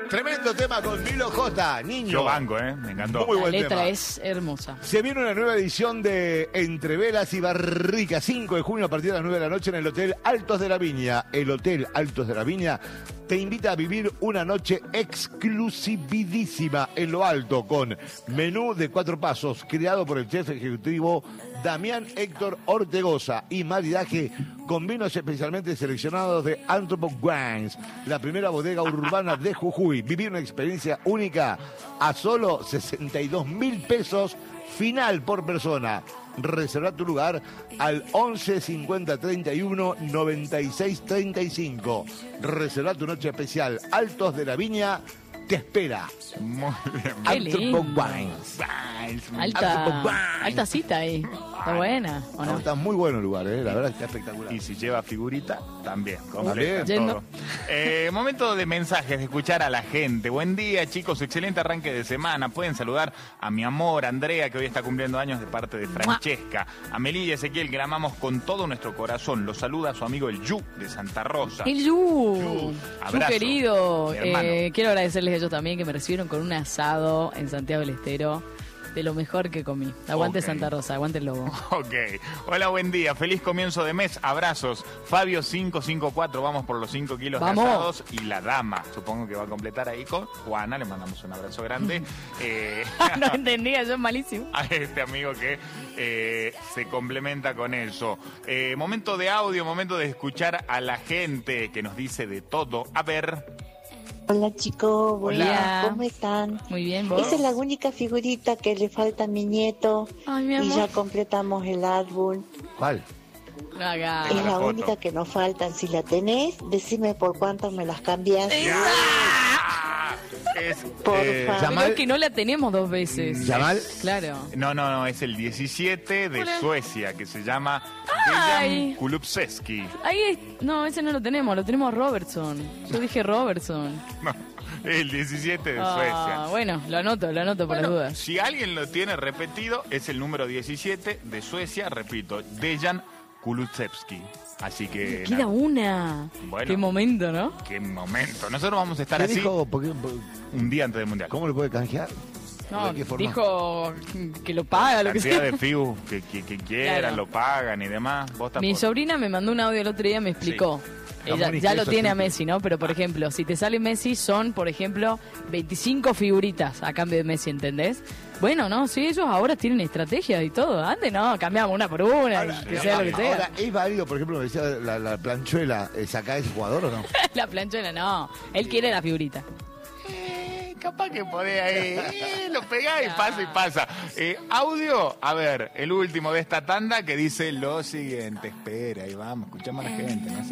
Tremendo tema con Milo J, niño. Yo banco, me encantó. Muy La buen letra tema. es hermosa. Se viene una nueva edición de Entre Velas y Barricas, 5 de junio a partir de las 9 de la noche en el Hotel Altos de la Viña. El Hotel Altos de la Viña te invita a vivir una noche exclusividísima en lo alto con menú de 4 pasos creado por el chef ejecutivo Damián Héctor Ortegoza y maridaje con vinos especialmente seleccionados de Anthropo Wines, la primera bodega urbana de Jujuy. Vivir una experiencia única a solo 62.000 pesos final por persona. Reserva tu lugar al 11 50 31 96 35. Reserva tu noche especial. Altos de la Viña te espera. Muy bien. Qué lindo. Anthropo Wines. Alta cita ahí. Está buena, ¿o no? Está muy bueno el lugar, la verdad que está espectacular. Y si lleva figurita, también. También. Todo. Momento de mensajes, de escuchar a la gente. Buen día, chicos. Excelente arranque de semana. Pueden saludar a mi amor, Andrea, que hoy está cumpliendo años de parte de Francesca. A Melilla y Ezequiel, que la amamos con todo nuestro corazón. Los saluda su amigo el Yu, de Santa Rosa. El Yu. Abrazo, Querido. mi hermano. Quiero agradecerles a ellos también que me recibieron con un asado en Santiago del Estero. De lo mejor que comí. Aguante Santa Rosa, aguante el lobo. Ok. Hola, buen día. Feliz comienzo de mes. Abrazos. Fabio 554. Vamos por los 5 kilos Vamos. de asados. Y la dama, supongo que va a completar ahí con Juana. Le mandamos un abrazo grande. No entendía, yo es malísimo. A este amigo que se complementa con eso. Momento de audio, momento de escuchar a la gente que nos dice de todo. A ver. Hola chicos, buen Hola. día, ¿cómo están? Muy bien, vos. Esa es la única figurita que le falta a mi nieto Ay, mi y amor. ya completamos el álbum. ¿Cuál? No haga. Es la la foto. única que nos faltan. Si la tenés, decime por cuánto me las cambias. Es, Porfa. Pero Yamal. es que no la tenemos 2 veces. Yamal. Claro. no, es el 17 de Hola. Suecia, que se llama Ay. Dejan Kulupseski. No, ese no lo tenemos a Robertson. Yo dije Robertson. No, el 17 de Ah, Suecia. bueno, lo anoto por las Bueno, dudas. si alguien lo tiene repetido, es el número 17 de Suecia, repito, Dejan Kulupseski. Así que... Queda nada, una. Bueno. Qué momento, ¿no? qué momento. Nosotros vamos a estar ¿Qué así dijo? un día antes del Mundial. ¿Cómo lo puede canjear? No, ¿De qué forma? dijo que lo paga, lo que Cantidad sea. de FIU que quieran, Claro. lo pagan y demás. Vos Mi tampoco. sobrina me mandó un audio el otro día, me explicó. Ella Jamón y ya lo queso tiene a simple. Messi, ¿no? Pero, por ejemplo, si te sale Messi, son, por ejemplo, 25 figuritas a cambio de Messi, ¿entendés? Bueno, no, sí, ellos ahora tienen estrategia y todo. Antes no, cambiamos una por una, y que sea lo que sea. Ahora, ¿es válido, por ejemplo, me decía la planchuela, sacar ese jugador o no? La planchona no, él quiere la figurita. Capaz que podés ahí, lo pegás y pasa y pasa. Audio, a ver, el último de esta tanda que dice lo siguiente. Espera, ahí vamos, escuchamos a la gente, ¿no?